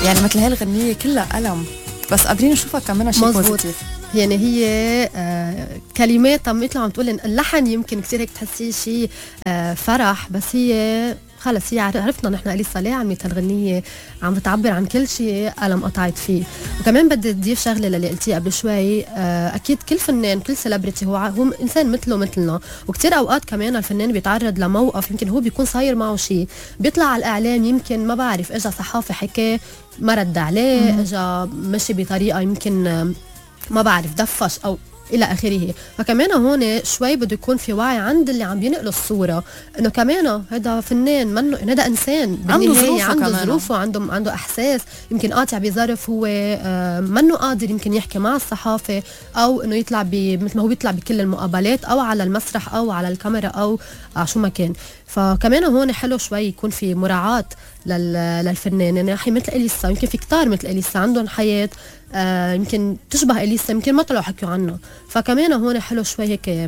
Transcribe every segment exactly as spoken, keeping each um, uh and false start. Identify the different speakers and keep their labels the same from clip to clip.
Speaker 1: يعني مثل هاي الغنية كلها ألم بس قادرين نشوفها كمان شيء بوزيتيف.
Speaker 2: يعني هي آه كلماتها مثل عم تقول اللحن يمكن كثير هيك تحسيه شيء آه فرح، بس هي خلص هي عرفنا نحن اليسا ليه عم الغنية عم بتعبر عن كل شيء ألم قطعت فيه. وكمان بدي اضيف شغله اللي قلتيه قبل شوي، آه اكيد كل فنان كل سيلبرتي هو هو انسان مثله مثلنا، وكتير اوقات كمان الفنان بيتعرض لموقف يمكن هو بيكون صاير معه شيء، بيطلع على الاعلام يمكن ما بعرف اجى صحافي حكاه ما رد عليه، اجى مشي بطريقه يمكن ما بعرف دفش او الى اخره. فكمان هون شوي بده يكون في وعي عند اللي عم بينقلوا الصوره انه كمان هذا فنان منه، هذا انسان
Speaker 1: عنده ظروفه،
Speaker 2: عنده
Speaker 1: كمان
Speaker 2: ظروفه عنده عنده احساس يمكن قاطع بظرف هو آه منه قادر يمكن يحكي مع الصحافه او انه يطلع مثل ما هو بيطلع بكل المقابلات او على المسرح او على الكاميرا او آه شو ما كان. فكمان هون حلو شوي يكون في مراعاه للفنان، يعني حي مثل اليسا يمكن في كتار مثل اليسا عندهم حياه آه يمكن تشبه اليسا يمكن ما طلعوا حكوا عنها. فكمان هون حلو شوي هيك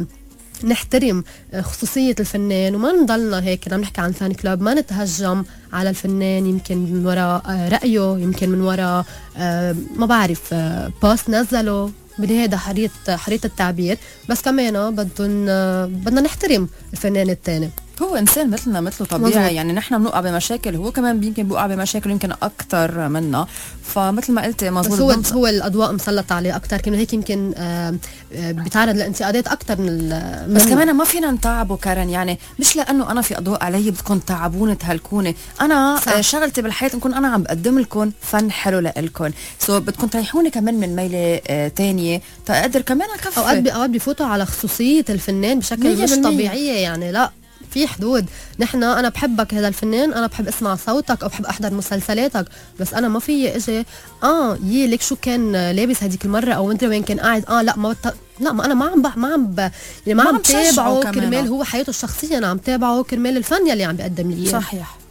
Speaker 2: نحترم خصوصية الفنان وما نضلنا هيك عم نحكي عن فان كلاب، ما نتهجم على الفنان يمكن من وراء رأيه، يمكن من وراء آه ما بعرف آه بوست نزله، بدي هيدا حرية حرية التعبير، بس كمان بدنا آه بدنا نحترم الفنان التاني.
Speaker 1: هو انسان مثلنا مثله طبيعي مزيد. يعني نحن بنوقع بمشاكل، هو كمان يمكن بوقع بمشاكل يمكن اكثر منا، فمثل ما قلت مزبوط.
Speaker 2: هو بس هو الاضواء مسلطه عليه اكثر، كانه هيك يمكن آه بيتعرض لانتقادات اكثر من
Speaker 1: بس كمان ما فينا نتعبه كارن، يعني مش لانه انا في اضواء علي بدكم تعبوني تهلكوني، انا صح. شغلتي بالحياه نكون انا عم بقدم لكم فن حلو لكم، سو بدكم تريحوني كمان من ميله آه تانية تقدر كمان اكفي.
Speaker 2: اوقات اوقات بفوتوا على خصوصيه الفنان بشكل مش طبيعيه، يعني لا في حدود. نحن انا بحبك هذا الفنان، انا بحب اسمع صوتك او بحب احضر مسلسلاتك، بس انا ما في اجي اه يي ليك شو كان لابس هذيك المره او انت وين كان قاعد اه لا ما بت... لا ما انا ما عم بح... ما عم ب... يعني ما, ما عم تابعه كرمال هو حياته الشخصيه، انا عم تابعه كرمال الفن يلي عم بيقدم لي.
Speaker 1: صحيح.